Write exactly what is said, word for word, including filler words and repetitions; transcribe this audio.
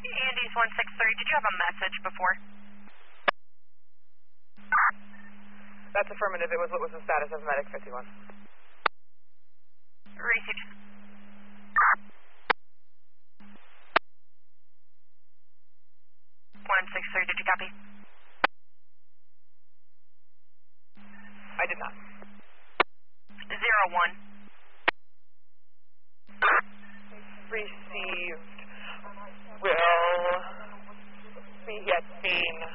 Andy's one six three, did you have a message before? That's affirmative. It was what was the status of Medic fifty-one? Received. one six three, did you copy? I did not. Zero one. Received. Will be at scene.